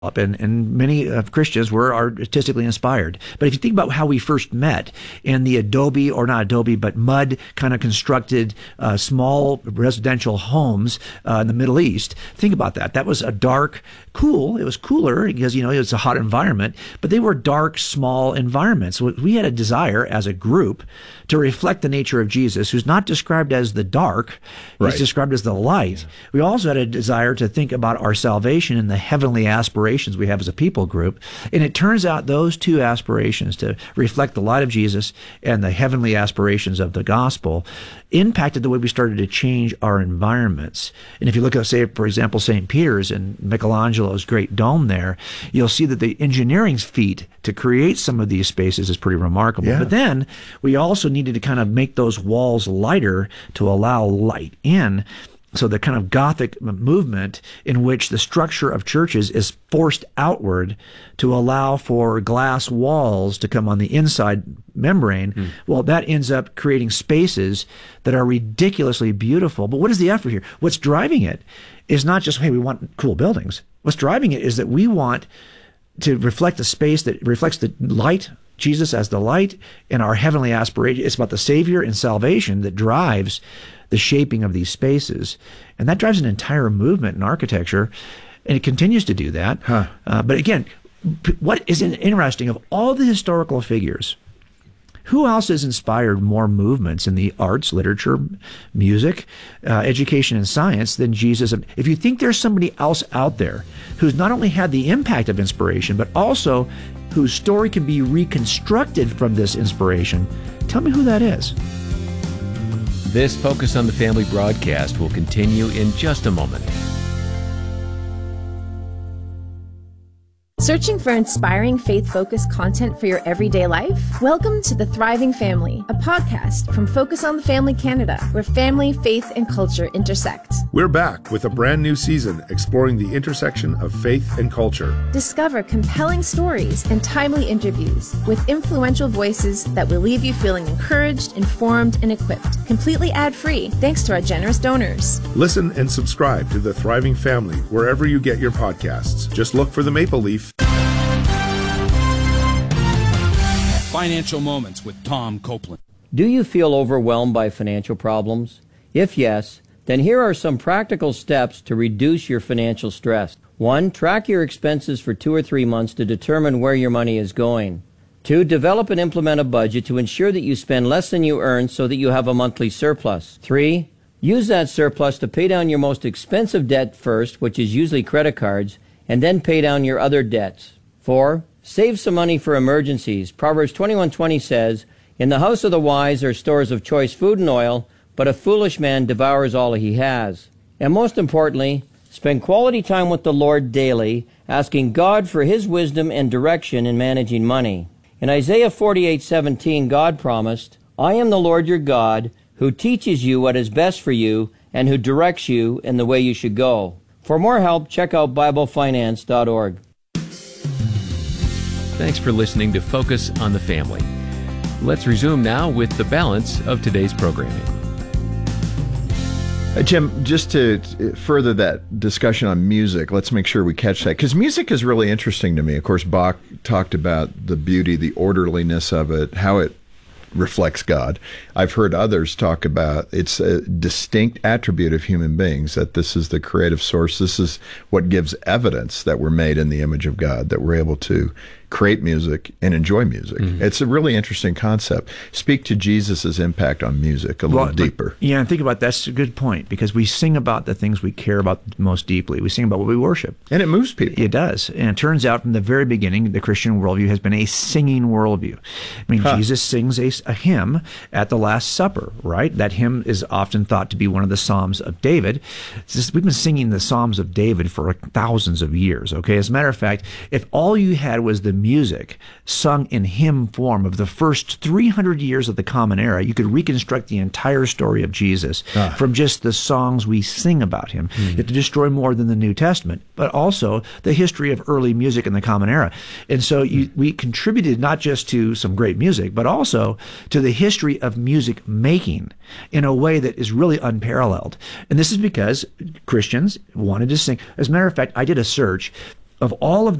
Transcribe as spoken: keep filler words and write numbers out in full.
And, and many uh, Christians were artistically inspired. But if you think about how we first met in the adobe, or not adobe, but mud kind of constructed uh, small residential homes uh, in the Middle East, think about that. That was a dark, cool. It was cooler because, you know, it was a hot environment, but they were dark, small environments. So we had a desire as a group to reflect the nature of Jesus, who's not described as the dark, he's right. described as the light. We also had a desire to think about our salvation and the heavenly aspirations we have as a people group. And it turns out those two aspirations, to reflect the light of Jesus and the heavenly aspirations of the gospel, impacted the way we started to change our environments. And if you look at, say, for example, Saint Peter's and Michelangelo's great dome there, you'll see that the engineering feat to create some of these spaces is pretty remarkable. Yeah. But then we also needed to kind of make those walls lighter to allow light in. So the kind of Gothic movement in which the structure of churches is forced outward to allow for glass walls to come on the inside membrane, mm. well, that ends up creating spaces that are ridiculously beautiful. But what is the effort here? What's driving it is not just, hey, we want cool buildings. What's driving it is that we want to reflect a space that reflects the light, Jesus as the light, and our heavenly aspiration. It's about the Savior and salvation that drives the shaping of these spaces. And that drives an entire movement in architecture, and it continues to do that. Huh. Uh, but again, what is interesting, of all the historical figures, who else has inspired more movements in the arts, literature, music, uh, education, and science than Jesus? If you think there's somebody else out there who's not only had the impact of inspiration, but also whose story can be reconstructed from this inspiration, tell me who that is. This Focus on the Family broadcast will continue in just a moment. Searching for inspiring faith-focused content for your everyday life? Welcome to The Thriving Family, a podcast from Focus on the Family Canada, where family, faith, and culture intersect. We're back with a brand new season exploring the intersection of faith and culture. Discover compelling stories and timely interviews with influential voices that will leave you feeling encouraged, informed, and equipped, completely ad-free, thanks to our generous donors. Listen and subscribe to The Thriving Family wherever you get your podcasts. Just look for the Maple Leaf. Financial Moments with Tom Copeland. Do you feel overwhelmed by financial problems? If yes, then here are some practical steps to reduce your financial stress. One, track your expenses for two or three months to determine where your money is going. Two, develop and implement a budget to ensure that you spend less than you earn so that you have a monthly surplus. Three, use that surplus to pay down your most expensive debt first, which is usually credit cards, and then pay down your other debts. Four, save some money for emergencies. Proverbs twenty-one twenty says, "In the house of the wise are stores of choice food and oil, but a foolish man devours all he has." And most importantly, spend quality time with the Lord daily, asking God for His wisdom and direction in managing money. In Isaiah forty-eight seventeen, God promised, "I am the Lord your God, who teaches you what is best for you and who directs you in the way you should go." For more help, check out Bible Finance dot org. Thanks for listening to Focus on the Family. Let's resume now with the balance of today's programming. Uh, Jim, just to further that discussion on music, let's make sure we catch that, because music is really interesting to me. Of course, Bach talked about the beauty, the orderliness of it, how it reflects God. I've heard others talk about it's a distinct attribute of human beings, that this is the creative source. This is what gives evidence that we're made in the image of God, that we're able to create music and enjoy music. Mm-hmm. It's a really interesting concept. Speak to Jesus' impact on music a little well, deeper. Yeah, and think about that's a good point, because we sing about the things we care about most deeply. We sing about what we worship. And it moves people. It does. And it turns out from the very beginning, the Christian worldview has been a singing worldview. I mean, huh. Jesus sings a, a hymn at the Last Supper, right? That hymn is often thought to be one of the Psalms of David. Just, we've been singing the Psalms of David for thousands of years, okay? As a matter of fact, if all you had was the music sung in hymn form of the first three hundred years of the Common Era, you could reconstruct the entire story of Jesus ah. from just the songs we sing about him. Mm-hmm. You have to destroy more than the New Testament, but also the history of early music in the Common Era. And so you, we contributed not just to some great music, but also to the history of music making in a way that is really unparalleled. And this is because Christians wanted to sing. As a matter of fact, I did a search of all of